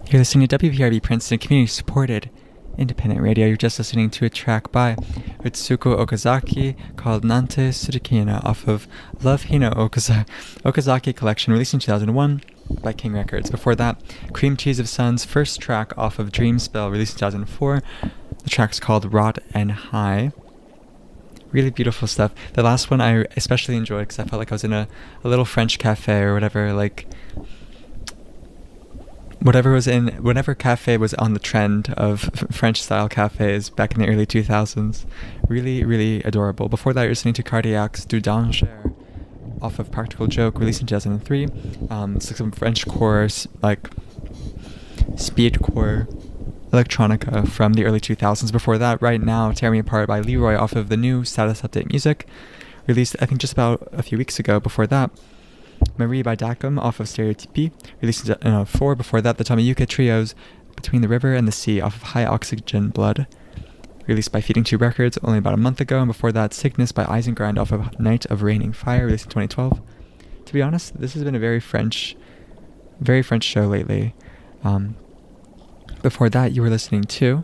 You're listening to WPRB Princeton community-supported independent radio. You're just listening to a track by Utsuko Okazaki called Nante Surikina off of Love Hino Okazaki Collection, released in 2001 by King Records. Before that, Cream Cheese of Sun's first track off of Dream Spell, released in 2004. The track's called Rot and High. Really beautiful stuff. The last one I especially enjoyed because I felt like I was in a little French cafe or whatever, like whatever cafe was on the trend of French style cafes back in the early 2000s. Really, really adorable. Before that, you're listening to Cardiac's Du Danger off of Practical Joke, released in 2003. It's like some French core, like speedcore electronica from the early 2000s. Before that, Right Now, Tear Me Apart by Leroy off of the new Status Update Music, released I think just about a few weeks ago. Before that, Marie by Dakum off of Stereotypie, released in 2004. Before that, the Tomiyuka Trios, Between the River and the Sea off of High Oxygen Blood, released by Feeding Tube Records only about a month ago. And before that, Sickness by Eisengrind off of Night of Raining Fire, released in 2012. To be honest, this has been a very French show lately. Before that, you were listening to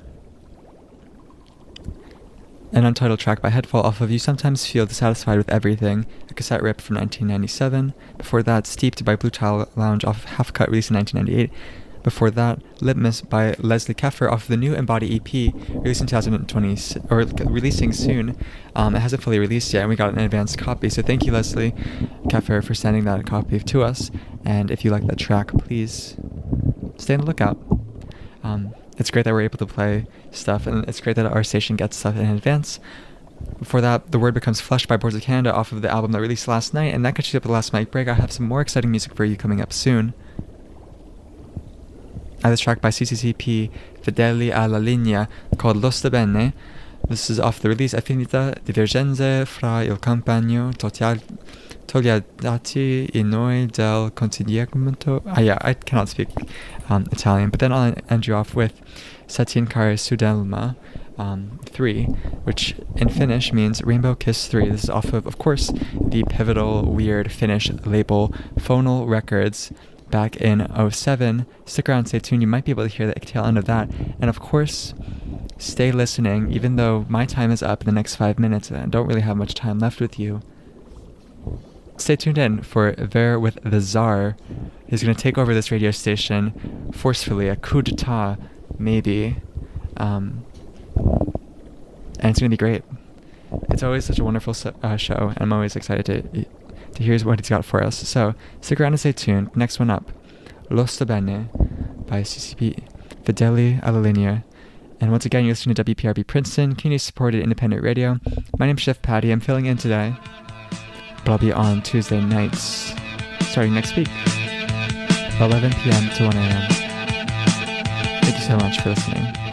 an untitled track by Headfall off of You Sometimes Feel Dissatisfied with Everything, a cassette rip from 1997. Before that, Steeped by Blue Tile Lounge off of Half Cut, released in 1998. Before that, Litmus by Leslie Keffer off of the new Embody EP, released in 2020, or releasing soon. It hasn't fully released yet, and we got an advanced copy, so thank you, Leslie Keffer, for sending that copy to us. And if you like that track, please stay on the lookout. It's great that we're able to play stuff, and it's great that our station gets stuff in advance. Before that, The Word Becomes Flesh by Boards of Canada off of the album that released last night, and that catches you up with the last mic break. I have some more exciting music for you coming up soon. I have this track by CCCP, Fedeli alla linea, called Lo sta bene. This is off the release Affinità Divergenze fra il compagno togliati e noi del consigliamento. I cannot speak Italian, but then I'll end you off with Satin Kare Sudelma 3, which in Finnish means Rainbow Kiss 3. This is off of course, the pivotal, weird Finnish label Phonal Records back in 2007. Stick around, stay tuned. You might be able to hear the tail end of that. And of course, stay listening, even though my time is up in the next 5 minutes and I don't really have much time left with you. Stay tuned in for Ver with the Czar. He's going to take over this radio station forcefully, a coup d'etat, maybe. And it's going to be great. It's always such a wonderful show, and I'm always excited to hear what he's got for us. So stick around and stay tuned. Next one up, Lo sta bene by CCP, Fedeli alla linea. And once again, you're listening to WPRB Princeton, community-supported independent radio. My name's Chef Patty. I'm filling in today, but I'll be on Tuesday nights starting next week, 11 p.m. to 1 a.m. Thank you so much for listening.